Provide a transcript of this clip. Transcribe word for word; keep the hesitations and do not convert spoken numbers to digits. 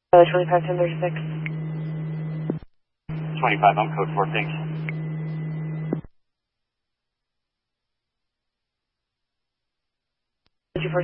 Uh, twenty-five ten thirty-six. twenty-five, I'm code four, thanks. two four